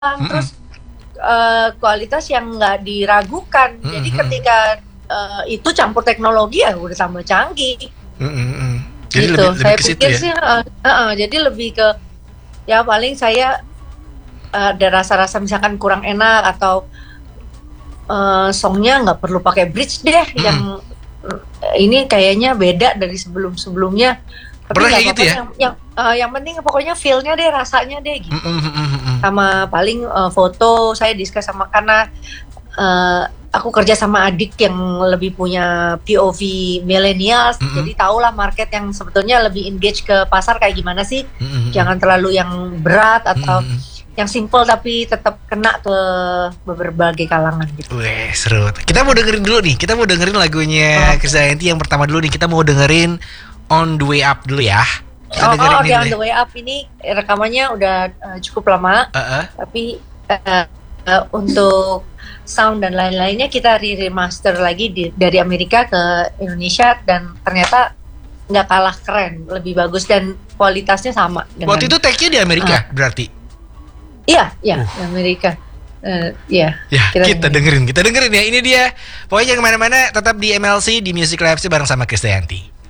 Mm-mm. terus kualitas yang nggak diragukan. Jadi Mm-mm. ketika itu campur teknologi ya udah tambah canggih Mm-mm. Jadi gitu. lebih Saya ke situ pikir ya. sih, jadi lebih ke ya paling saya ada rasa-rasa misalkan kurang enak atau songnya nggak perlu pakai bridge deh, Mm-mm. yang ini kayaknya beda dari sebelum-sebelumnya. Tapi Pernah nggak kayak gitu apa-apa, ya? yang penting pokoknya feel-nya deh, rasanya deh gitu. Mm-mm. Mm-mm. Sama paling foto saya discuss sama, karena eh, aku kerja sama adik yang lebih punya POV millennials, Mm-mm. jadi tahulah market yang sebetulnya lebih engage ke pasar kayak gimana sih. Mm-mm. Jangan terlalu yang berat atau Mm-mm. yang simple tapi tetap kena ke berbagai kalangan gitu. Weh, seru. Kita mau dengerin dulu nih. Kita mau dengerin lagunya Oke. Krisdayanti yang pertama dulu nih. Kita mau dengerin On The Way Up dulu ya. Kita Oh, dengerin oke, ini On deh. The Way Up ini rekamannya udah cukup lama, Uh-uh. tapi untuk sound dan lain-lainnya kita remaster lagi dari Amerika ke Indonesia, dan ternyata nggak kalah keren, lebih bagus dan kualitasnya sama Waktu dengan itu tag-nya di Amerika berarti. iya iya Uh. di Amerika. Iya, Ya, kita dengerin. dengerin. Kita dengerin ya. Ini dia. Pokoknya jangan kemana-mana. Tetap di MLC, di Music Lab bareng sama Krisdayanti.